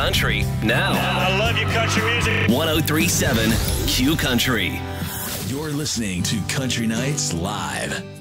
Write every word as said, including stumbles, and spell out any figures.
country now. I love you, country music. one oh three point seven Q Country. You're listening to Country Nights Live.